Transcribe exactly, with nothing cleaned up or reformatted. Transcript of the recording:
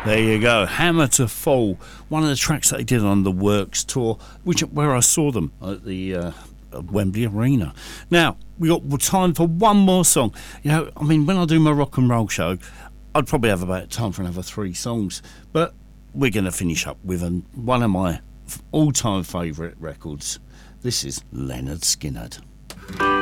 There you go, Hammer to Fall, one of the tracks that they did on the Works tour, which where I saw them at the uh, Wembley Arena. Now, we got time for one more song. You know, I mean, when I do my rock and roll show, I'd probably have about time for another three songs, but we're going to finish up with an, one of my all-time favourite records. This is Leonard Skinner.